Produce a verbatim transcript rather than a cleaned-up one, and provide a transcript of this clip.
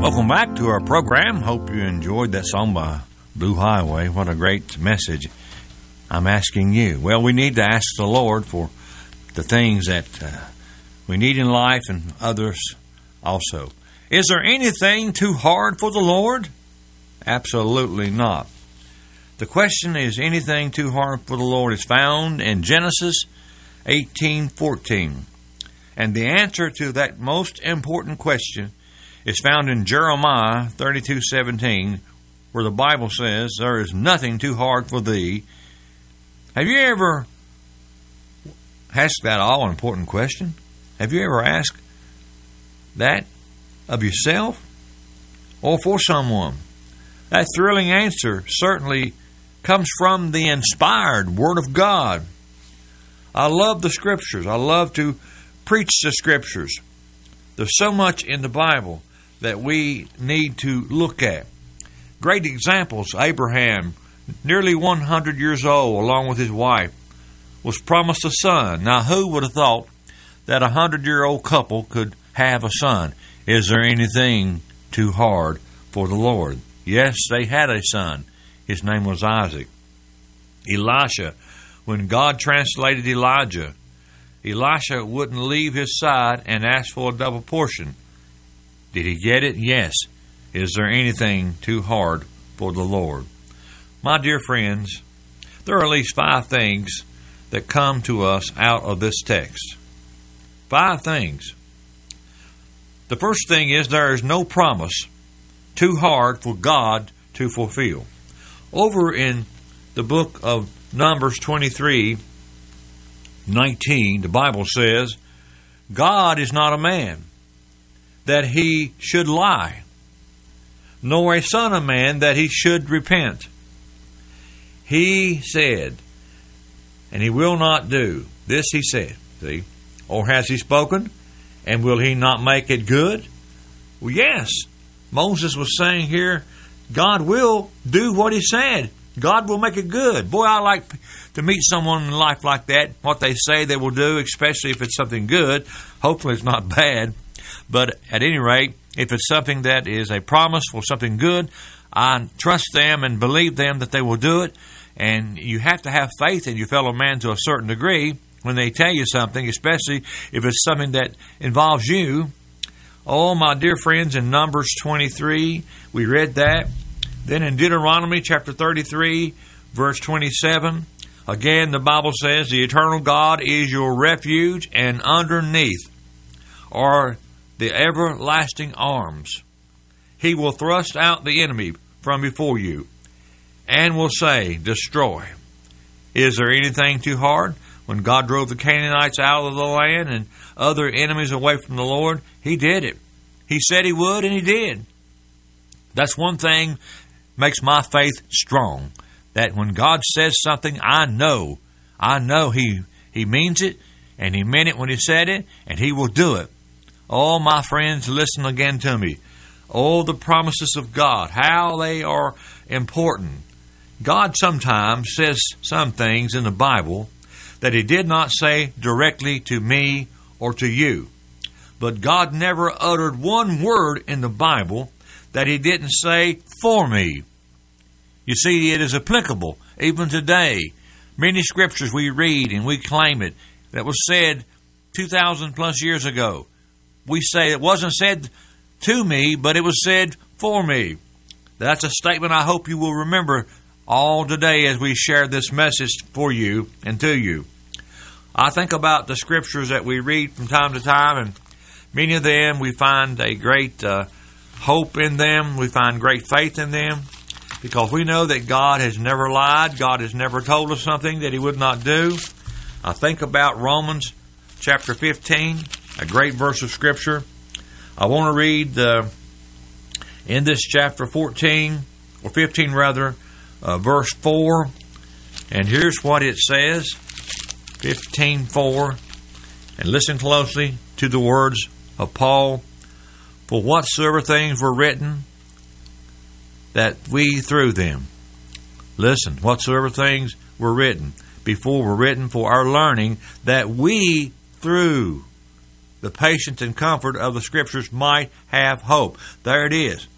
Welcome back to our program. Hope you enjoyed that song by Blue Highway. What a great message. I'm asking you. Well, we need to ask the Lord for the things that uh, we need in life and others also. Is there anything too hard for the Lord? Absolutely not. The question is, anything too hard for the Lord is found in Genesis eighteen fourteen. And the answer to that most important question is found in Jeremiah thirty-two seventeen, where the Bible says, there is nothing too hard for thee. Have you ever asked that all-important question? Have you ever asked that of yourself or for someone? That thrilling answer certainly comes from the inspired Word of God. I love the Scriptures. I love to preach the Scriptures. There's so much in the Bible that we need to look at. Great examples. Abraham, nearly one hundred years old, along with his wife, was promised a son. Now, who would have thought that a hundred-year-old couple could have a son? Is there anything too hard for the Lord? Yes, they had a son. His name was Isaac. Elisha, when God translated Elijah, Elisha wouldn't leave his side and ask for a double portion. Did he get it? Yes. Is there anything too hard for the Lord? My dear friends, there are at least five things that come to us out of this text. Five things. The first thing is, there is no promise too hard for God to fulfill. Over in the book of Numbers twenty-three nineteen, the Bible says, God is not a man that he should lie, nor a son of man that he should repent. He said, and he will not do. This he said, see? Or has he spoken, and will he not make it good? Well, yes. Moses was saying here, God will do what he said. God will make it good. Boy, I like to meet someone in life like that. What they say they will do, especially if it's something good. Hopefully it's not bad. But at any rate, if it's something that is a promise for something good, I trust them and believe them that they will do it. And you have to have faith in your fellow man to a certain degree when they tell you something, especially if it's something that involves you. Oh, my dear friends, in Numbers twenty-three, we read that. Then in Deuteronomy chapter thirty-three, verse twenty-seven, again the Bible says, the eternal God is your refuge, and underneath are the everlasting arms. He will thrust out the enemy from before you, and will say, destroy. Is there anything too hard? When God drove the Canaanites out of the land and other enemies away from the Lord, he did it. He said he would, and he did. That's one thing makes my faith strong, that when God says something, I know, I know he, he means it, and he meant it when he said it, and he will do it. Oh, my friends, listen again to me. Oh, the promises of God, how they are important. God sometimes says some things in the Bible that he did not say directly to me or to you. But God never uttered one word in the Bible that he didn't say for me. You see, it is applicable even today. Many scriptures we read and we claim it that was said two thousand plus years ago. We say it wasn't said to me, but it was said for me. That's a statement I hope you will remember all today as we share this message for you and to you. I think about the scriptures that we read from time to time, and many of them we find a great uh, hope in them. We find great faith in them because we know that God has never lied. God has never told us something that he would not do. I think about Romans chapter fifteen, a great verse of Scripture. I want to read uh, in this chapter fourteen, or fifteen rather, uh, verse four. And here's what it says, fifteen four. And listen closely to the words of Paul. For whatsoever things were written, that we through them. Listen, whatsoever things were written before were written for our learning, that we through the patience and comfort of the Scriptures might have hope. There it is.